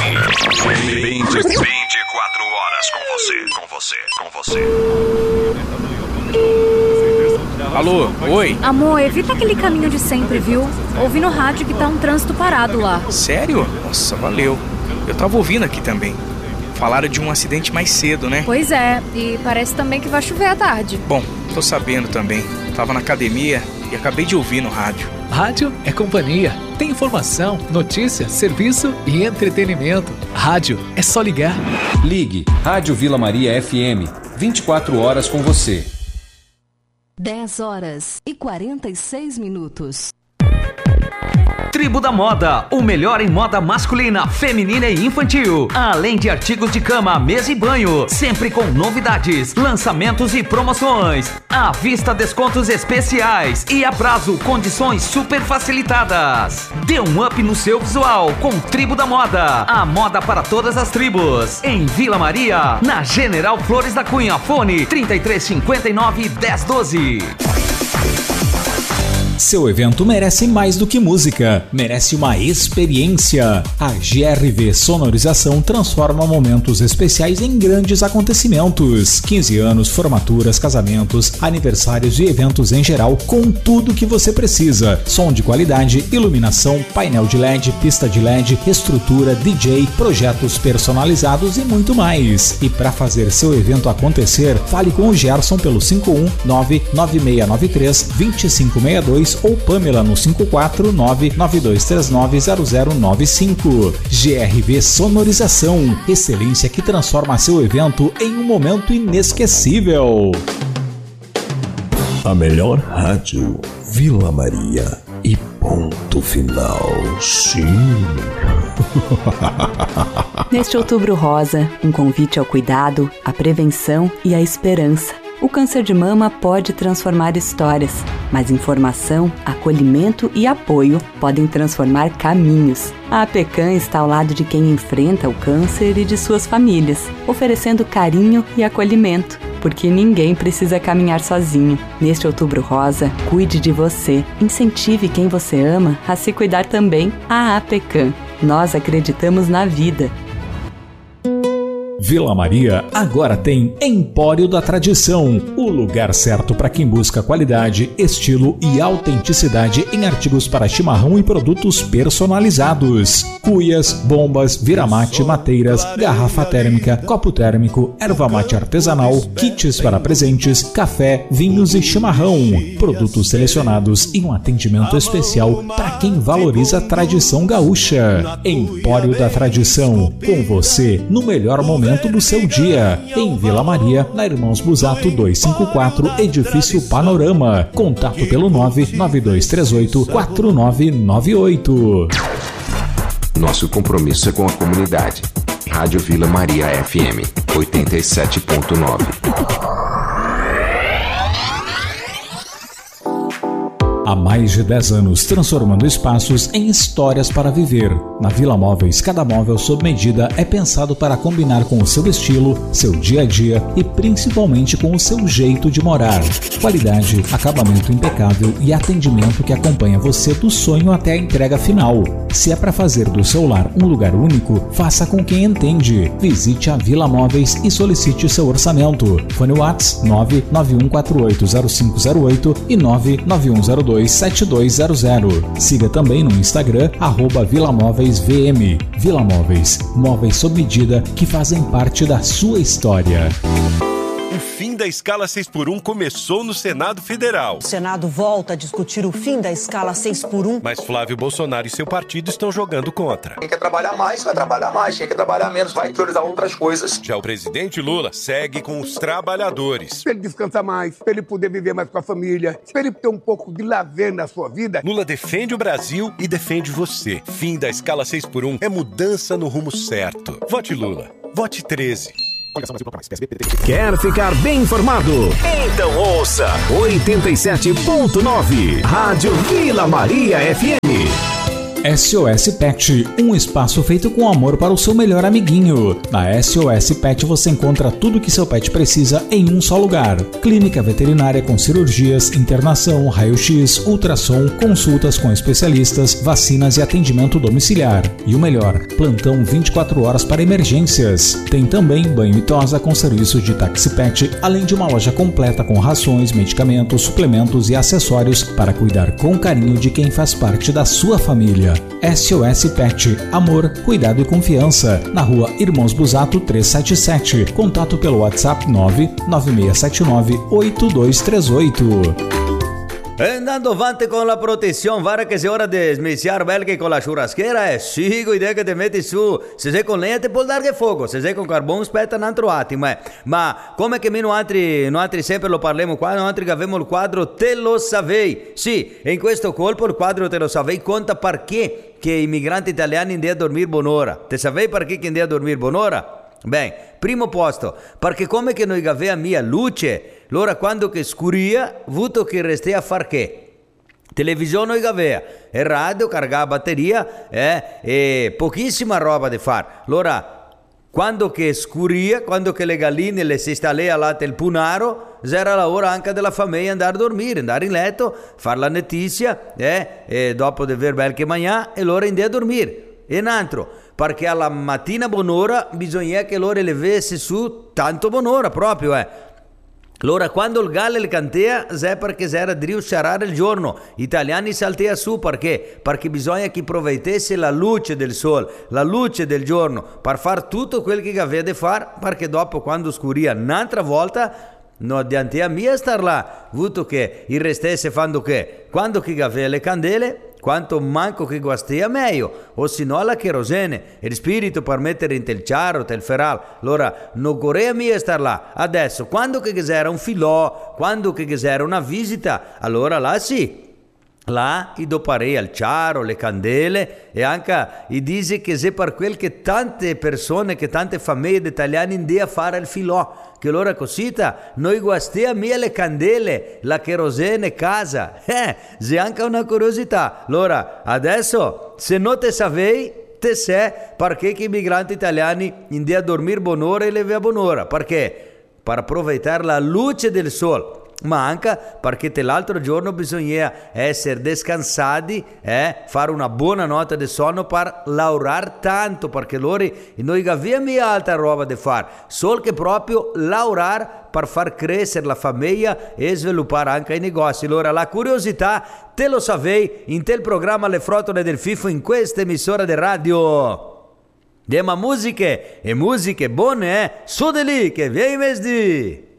24 horas com você. Alô, oi? Amor, evita aquele caminho de sempre, viu? Ouvi no rádio que tá um trânsito parado lá. Sério? Nossa, valeu. Eu tava ouvindo aqui também. Falaram de um acidente mais cedo, né? Pois é, e parece também que vai chover à tarde. Bom, tô sabendo também. Tava na academia e acabei de ouvir no rádio. Rádio é companhia. Tem informação, notícia, serviço e entretenimento. Rádio é só ligar. Ligue Rádio Vila Maria FM. 24 horas com você. 10h46. Tribo da Moda, o melhor em moda masculina, feminina e infantil. Além de artigos de cama, mesa e banho, sempre com novidades, lançamentos e promoções. À vista, descontos especiais e a prazo, condições super facilitadas. Dê um up no seu visual com Tribo da Moda. A moda para todas as tribos. Em Vila Maria, na General Flores da Cunha. Fone 3359-1012. Seu evento merece mais do que música, merece uma experiência. A GRV Sonorização transforma momentos especiais em grandes acontecimentos. 15 anos, formaturas, casamentos, aniversários e eventos em geral, com tudo que você precisa. Som de qualidade, iluminação, painel de LED, pista de LED, estrutura, DJ, projetos personalizados e muito mais. E para fazer seu evento acontecer, fale com o Gerson pelo 51996932562 ou Pamela no 54992390095. GRV Sonorização, excelência que transforma seu evento em um momento inesquecível. A melhor rádio, Vila Maria e ponto final. Sim. Neste Outubro Rosa, um convite ao cuidado, à prevenção e à esperança. O câncer de mama pode transformar histórias, mas informação, acolhimento e apoio podem transformar caminhos. A APECAM está ao lado de quem enfrenta o câncer e de suas famílias, oferecendo carinho e acolhimento, porque ninguém precisa caminhar sozinho. Neste Outubro Rosa, cuide de você, incentive quem você ama a se cuidar também. A APECAM. Nós acreditamos na vida. Vila Maria agora tem Empório da Tradição, o lugar certo para quem busca qualidade, estilo e autenticidade em artigos para chimarrão e produtos personalizados. Cuias, bombas, viramate, mateiras, garrafa térmica, copo térmico, erva mate artesanal, kits para presentes, café, vinhos e chimarrão. Produtos selecionados e um atendimento especial para quem valoriza a tradição gaúcha. Empório da Tradição, com você no melhor momento do seu dia, em Vila Maria, na Irmãos Busato 254, Edifício Panorama. Contato pelo 99238-4998. Nosso compromisso é com a comunidade. Rádio Vila Maria FM 87.9. Há mais de 10 anos, transformando espaços em histórias para viver. Na Vila Móveis, cada móvel sob medida é pensado para combinar com o seu estilo, seu dia a dia e principalmente com o seu jeito de morar. Qualidade, acabamento impecável e atendimento que acompanha você do sonho até a entrega final. Se é para fazer do seu lar um lugar único, faça com quem entende. Visite a Vila Móveis e solicite seu orçamento. Fone WhatsApp 991480508 e 991027200. Siga também no Instagram @VilaMóveisVM. Vila Móveis, móveis sob medida que fazem parte da sua história. O fim da escala 6x1 começou no Senado Federal. O Senado volta a discutir o fim da escala 6x1. Mas Flávio Bolsonaro e seu partido estão jogando contra. Quem quer trabalhar mais, vai trabalhar mais. Quem quer trabalhar menos, vai priorizar outras coisas. Já o presidente Lula segue com os trabalhadores. Pra ele descansar mais, pra ele poder viver mais com a família, pra ele ter um pouco de lazer na sua vida. Lula defende o Brasil e defende você. Fim da escala 6x1 é mudança no rumo certo. Vote Lula. Vote 13. Quer ficar bem informado? Então ouça 87.9 Rádio Vila Maria FM. SOS Pet, um espaço feito com amor para o seu melhor amiguinho. Na SOS Pet você encontra tudo que seu pet precisa em um só lugar. Clínica veterinária com cirurgias, internação, raio-x, ultrassom, consultas com especialistas, vacinas e atendimento domiciliar. E o melhor, plantão 24 horas para emergências. Tem também banho e tosa com serviço de táxi pet, além de uma loja completa com rações, medicamentos, suplementos e acessórios para cuidar com carinho de quem faz parte da sua família. SOS Pet, amor, cuidado e confiança. Na rua Irmãos Busato 377. Contato pelo WhatsApp 996798238. Andando avanti con la protezione, guarda che è ora di smiziare belche con la churraschiera, sì, idea che ti metti su, se sei con legna ti può dare fuoco, se sei con carbone aspetta un altro attimo, ma come che noi altri sempre lo parliamo qua, noi altri che abbiamo il quadro te lo savei, sì, e in questo colpo il quadro te lo savei conta perché che i migranti italiani andiamo a dormire buon'ora, te savei perché che andiamo a dormire buon'ora? Beh, primo posto, perché come che noi avevamo mia luce, allora quando che scuria, avuto che resti a far che? Televisione noi aveva, e radio, caricava batteria, e pochissima roba da fare. Allora, quando che scuria, quando che le galline le si sta lì all'ate il punaro, era l'ora anche della famiglia andare a dormire, andare in letto, fare la notizia, e dopo di aver bel che mangiare, e l'ora andare a dormire. E un altro, perché alla mattina buon'ora bisogna che loro le vesse su tanto buon'ora proprio, Allora quando il gallo le cantea è perché era di riuscire il giorno, gli italiani saltea su perché bisogna che provettesse la luce del sole, la luce del giorno per fare tutto quel che aveva da fare, perché dopo quando scuria un'altra volta non adiantea mia star là, avuto che il restesse fanno che quando che aveva le candele quanto manco che guastia meglio, o se no la cherosene, il spirito per mettere in tel ciaro, tel feral, allora non correa mia star là, adesso quando che era un filò, quando che era una visita, allora là sì, là i doparei al ciaro, le candele e anche i dice che se per quel che tante persone, che tante famiglie italiane india a fare il filò, che allora cosita noi guastia mia le candele, la cherosene casa, c'è anche una curiosità, allora adesso se non te savei te sei perché che i migranti italiani india a dormire buon'ora e le via buon'ora, perché? Per approfittare la luce del sole, ma anche perché l'altro giorno bisogna essere descansati, fare una buona notte di sonno per lavorare tanto, perché noi abbiamo altra roba da fare, solo che proprio lavorare per far crescere la famiglia e sviluppare anche i negozi. Allora la curiosità te lo savei in tel programma Le Frottole del FIFO in questa emissora di radio. Diamo musiche e musiche buone, su di lì che vieni mesdi.